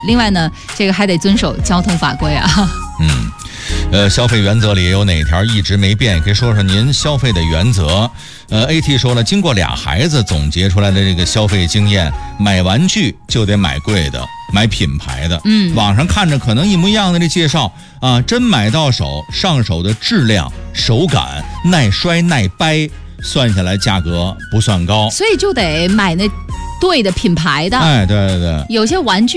另外呢，这个还得遵守交通法规啊。 消费原则里有哪条一直没变？可以说说您消费的原则。AT 说了，经过俩孩子总结出来的这个消费经验，买玩具就得买贵的，买品牌的。网上看着可能一模一样的这介绍啊，真买到手，上手的质量、手感、耐摔耐掰，算下来价格不算高， 所以就得买那对的品牌的。 对， 有些玩具